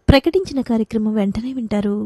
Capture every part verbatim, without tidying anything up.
ప్రకటించిన కార్యక్రమం వెంటనే వింటారు.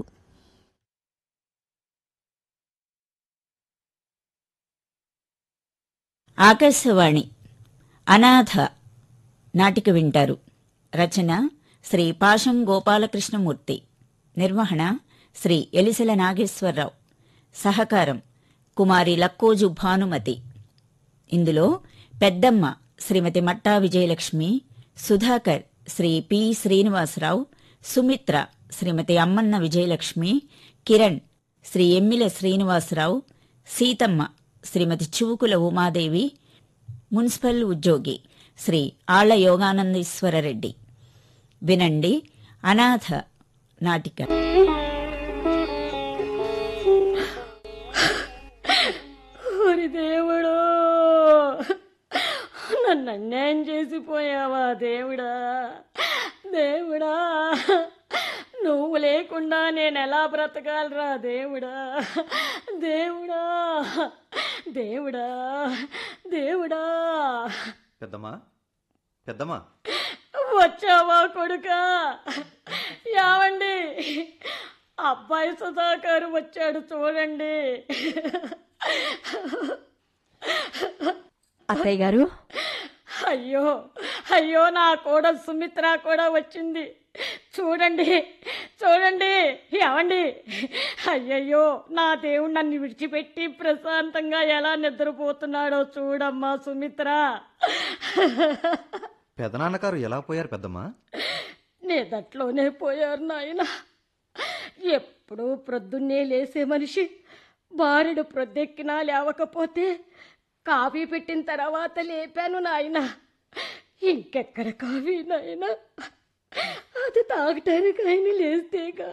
ఆకాశవాణి అనాథ నాటిక వింటారు. రచన శ్రీ పాశం గోపాలకృష్ణమూర్తి. నిర్వహణ శ్రీ ఎలిసెల నాగేశ్వరరావు. సహకారం కుమారి లక్కోజు భానుమతి. ఇందులో పెద్దమ్మ శ్రీమతి మట్టా విజయలక్ష్మి, సుధాకర్ శ్రీ పి శ్రీనివాసరావు, సుమిత్ర శ్రీమతి అమ్మన్న విజయలక్ష్మి, కిరణ్ శ్రీ ఎమ్మిల శ్రీనివాసరావు, సీతమ్మ శ్రీమతి చూకుల ఉమాదేవి, మున్సిపల్ ఉద్యోగి శ్రీ ఆళ్ల యోగానందీశ్వరరెడ్డి. వినండి అనాథ నాటిక. ఓరి దేవుడు, నన్ను అన్యాయం చేసిపోయావా దేవుడా, దేవుడా, నువ్వు లేకుండా నేను ఎలా బ్రతకాలరా దేవుడా, దేవుడా, దేవుడా, దేవుడా. పెద్దమ్మా, పెద్దమ్మా, వచ్చావా కొడుకా? యావండి, అబ్బాయి సుధాకర్ వచ్చాడు చూడండి. అత్తయ్య గారు. అయ్యో అయ్యో, నా కోడలు సుమిత్ర కూడా వచ్చింది చూడండి, చూడండి. ఏమండి, అయ్యయ్యో, నా దేవుడు నన్ను విడిచిపెట్టి ప్రశాంతంగా ఎలా నిద్రపోతున్నాడో చూడమ్మా సుమిత్ర. పెదనాన్నగారు ఎలా పోయారు పెద్దమ్మా? నిదట్లోనే పోయారు నాయన. ఎప్పుడూ ప్రొద్దున్నే లేసే మనిషి బారెడు ప్రొద్దెక్కినా లేవకపోతే కాఫీ పెట్టిన తర్వాత లేపాను నాయన. ఇంకెక్కడ కాఫీ నాయన, అది తాగటానికి ఆయన లేస్తేగా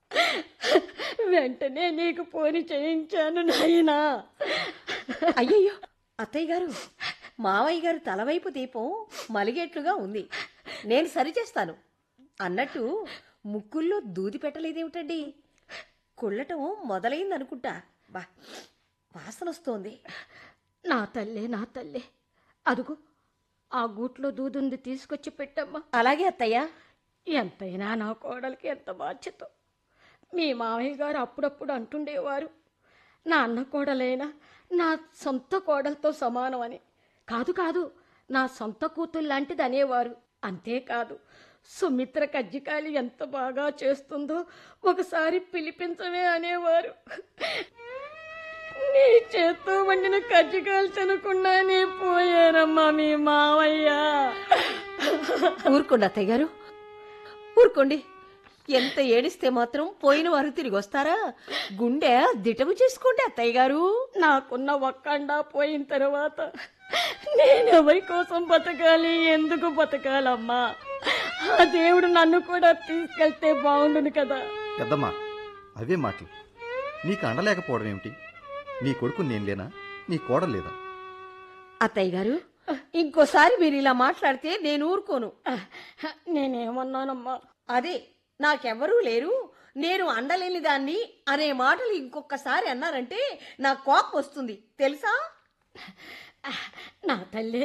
వెంటనే నీకు పోని చేయించాను నాయనా. అయ్యయ్యో అత్తయ్య గారు, మావయ్య గారు తలవైపు దీపం మలిగేట్లుగా ఉంది, నేను సరిచేస్తాను. అన్నట్టు ముక్కుల్లో దూది పెట్టలేదేమిటండి? కుళ్ళటం మొదలైందనుకుంటా. బా, వాసన వస్తోంది. నా తల్లే, నా తల్లే, అదుగో ఆ గూట్లో దూదుంది, తీసుకొచ్చి పెట్టమ్మా. అలాగే అత్తయ్య. ఎంతైనా నా కోడలికి ఎంత బాధ్యత. మీ మామయ్య గారు అప్పుడప్పుడు అంటుండేవారు, నా అన్న కోడలైనా నా సొంత కోడలతో సమానం అని. కాదు కాదు, నా సొంత కూతురు లాంటిది అనేవారు. అంతేకాదు, సుమిత్ర కజ్జికాయలు ఎంత బాగా చేస్తుందో ఒకసారి పిలిపించవే అనేవారు. నీ చేత్తో వండిన కజ్జికాయలు తినకుండానే పోయారమ్మా మీ మావయ్య. ఊరుకోండి అత్తయ్య గారు, ఊరుకోండి. ఎంత ఏడిస్తే మాత్రం పోయిన వారు తిరిగి వస్తారా? గుండె దిటము చేసుకోండి అత్తయ్య గారు. నాకున్న ఒక్కండా పోయిన తర్వాత నేనెవరి కోసం బతకాలి, ఎందుకు బతకాలమ్మా? ఆ దేవుడు నన్ను కూడా తీసుకెళ్తే బాగుండును కదా. పెద్దమ్మా, అవే మాటలు. నీకు అండలేకపోవడం ఏమిటి? నీ కొడుకు నేను లేనా? నీ కోడలు లేదా? అత్తయ్య గారు, ఇంకోసారి మీరు ఇలా మాట్లాడితే నేను ఊరుకోను. నేనేమన్నానమ్మా? అదే, నాకెవ్వరూ లేరు, నేను అండలేని దాన్ని అనే మాటలు ఇంకొకసారి అన్నారంటే నా కోపం వస్తుంది తెలుసా? నా తల్లి